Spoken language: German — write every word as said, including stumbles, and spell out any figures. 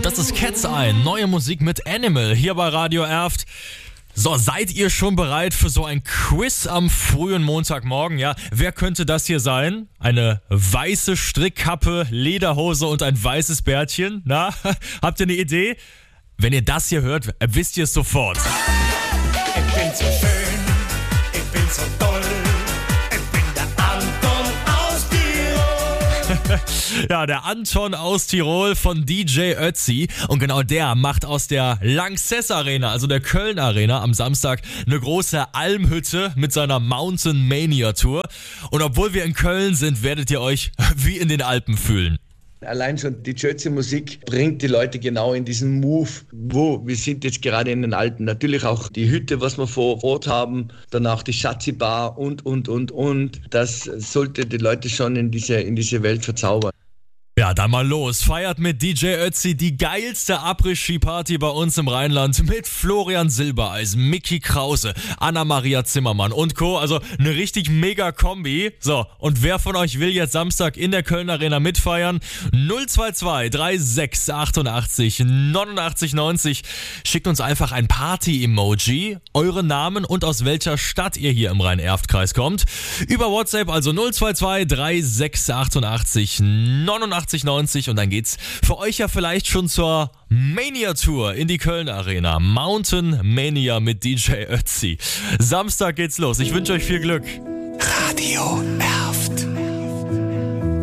Das ist Cat's Eye, neue Musik mit Animal hier bei Radio Erft. So, seid ihr schon bereit für so ein Quiz am frühen Montagmorgen? Ja, wer könnte das hier sein? Eine weiße Strickkappe, Lederhose und ein weißes Bärtchen? Na, habt ihr eine Idee? Wenn ihr das hier hört, wisst ihr es sofort. Ich bin so schön, ich bin so toll, ich bin der Anton aus Tirol. Ja, der Anton aus Tirol von D J Ötzi. Und genau der macht aus der Lanxess Arena, also der Köln Arena, am Samstag eine große Almhütte mit seiner Mountain Mania Tour. Und obwohl wir in Köln sind, werdet ihr euch wie in den Alpen fühlen. Allein schon die Jötzi-Musik bringt die Leute genau in diesen Move, wo wir sind jetzt gerade in den Alpen. Natürlich auch die Hütte, was wir vor Ort haben, danach die Schatzi-Bar und, und, und, und. Das sollte die Leute schon in diese, in diese Welt verzaubern. Ja, dann mal los. Feiert mit D J Ötzi die geilste Après-Ski-Party bei uns im Rheinland mit Florian Silbereisen, Micky Krause, Anna-Maria Zimmermann und Co. Also eine richtig mega Kombi. So, und wer von euch will jetzt Samstag in der Köln Arena mitfeiern? null zwei zwei drei sechs achtundachtzig neunundachtzig neunzig. Schickt uns einfach ein Party-Emoji, euren Namen und aus welcher Stadt ihr hier im Rhein-Erft-Kreis kommt. Über WhatsApp also null zwei zwei drei sechs achtundachtzig neunundachtzig neunzig und dann geht's für euch ja vielleicht schon zur Mania Tour in die Köln Arena. Mountain Mania mit D J Ötzi. Samstag geht's los. Ich wünsche euch viel Glück. Radio Erft.